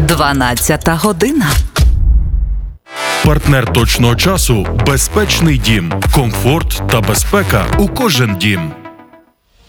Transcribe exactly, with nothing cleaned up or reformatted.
дванадцята година. Партнер точного часу – безпечний дім. Комфорт та безпека у кожен дім.